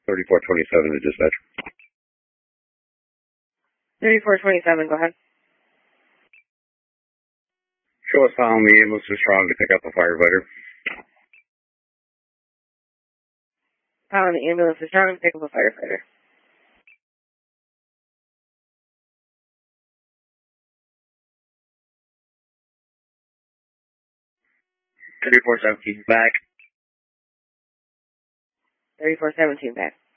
3427 to dispatch. 3427, go ahead. Show us following the ambulance is strong to pick up a firefighter. Following the ambulance is strong to pick up a firefighter. Thirty-four 17 back. 3417 back.